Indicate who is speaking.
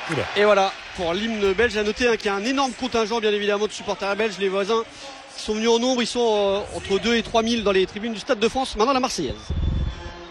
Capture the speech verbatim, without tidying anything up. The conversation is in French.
Speaker 1: Oula.
Speaker 2: Et voilà, pour l'hymne belge, à noter hein, qu'il y a un énorme contingent bien évidemment de supporters belges. Les voisins qui sont venus en nombre, ils sont euh, entre deux et trois mille dans les tribunes du Stade de France. Maintenant la Marseillaise.